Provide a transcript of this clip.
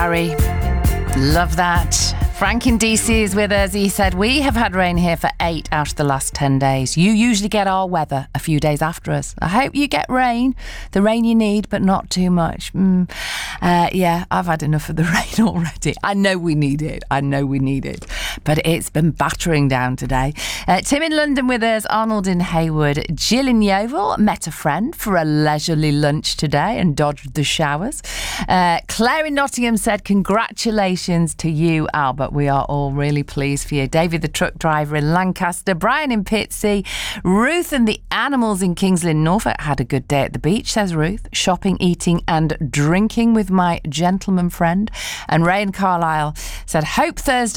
Barry. Love that. Frank in DC is with us. He said, we have had rain here for 8 out of the last 10 days. You usually get our weather a few days after us. I hope you get rain, the rain you need, but not too much. Yeah, I've had enough of the rain already. I know we need it. But it's been battering down today. Tim in London with us, Arnold in Hayward. Jill in Yeovil met a friend for a leisurely lunch today and dodged the showers. Claire in Nottingham said, congratulations to you, Albert. We are all really pleased for you. David, the truck driver in Lancaster. Brian in Pitsea. Ruth and the animals in Kings Lynn, Norfolk had a good day at the beach, says Ruth. Shopping, eating and drinking with my gentleman friend. And Ray in Carlisle said, hope Thursday